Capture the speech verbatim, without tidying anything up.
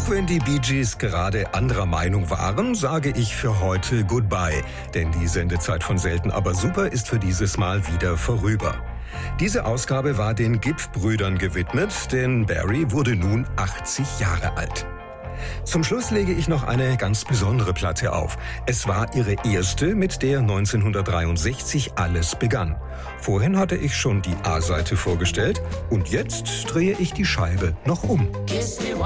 Auch wenn die Bee Gees gerade anderer Meinung waren, sage ich für heute Goodbye. Denn die Sendezeit von Selten aber super ist für dieses Mal wieder vorüber. Diese Ausgabe war den Gibb-Brüdern gewidmet, denn Barry wurde nun achtzig Jahre alt. Zum Schluss lege ich noch eine ganz besondere Platte auf. Es war ihre erste, mit der neunzehnhundertdreiundsechzig alles begann. Vorhin hatte ich schon die A-Seite vorgestellt und jetzt drehe ich die Scheibe noch um.